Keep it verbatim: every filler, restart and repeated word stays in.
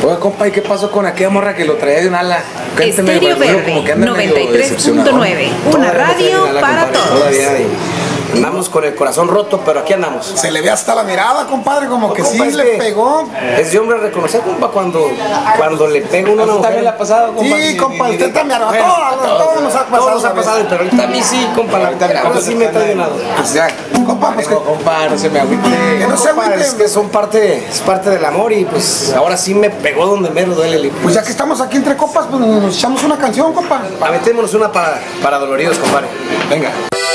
Oye, compa, ¿y qué pasó con aquella morra que lo traía de un ala? Cuénteme, Estéreo güey, Verde, como que anda medio noventa y tres punto decepcionado. nueve, una radio para todos. Todavía y andamos con el corazón roto, pero aquí andamos. Se le ve hasta la mirada, compadre, como que Compa, sí es le que pegó. Es de hombre reconocer, compa, cuando, cuando le pega uno a una ¿A usted también mujer. le ha pasado, compa? Sí, compa, usted también, a Bueno, todos, a todos nos ha pasado. Todos nos ha pasado, pero ahorita a mí sí, compa, la Ahorita me ahora sí me está llenado. Pues ya, Compa, pues que, compa, no se me agüite. que no se Compa, es agüite. que son parte, es parte del amor y pues ahora sí me pegó donde me lo duele. le- Pues ya que estamos aquí entre copas, pues nos echamos una canción, compa. Aventémonos una para, para doloridos, compadre. Venga.